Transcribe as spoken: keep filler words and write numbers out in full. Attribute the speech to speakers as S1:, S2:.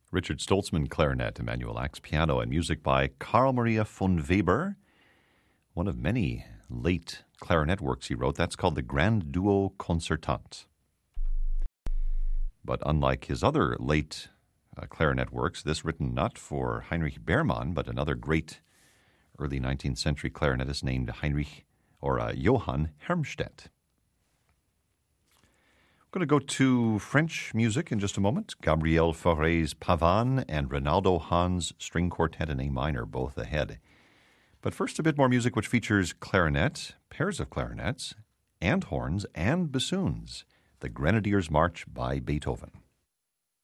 S1: Richard Stoltzman, clarinet, Emanuel Ax, piano, and music by Carl Maria von Weber, one of many late clarinet works he wrote. That's called the Grand Duo Concertant. But unlike his other late uh, clarinet works, this written not for Heinrich Beermann, but another great early nineteenth century clarinetist named Heinrich or uh, Johann Hermstedt. I'm going to go to French music in just a moment. Gabriel Fauré's Pavane and Rinaldo Hahn's String Quartet in A minor, both ahead. But first, a bit more music which features clarinet, pairs of clarinets, and horns, and bassoons. The Grenadiers' March by Beethoven.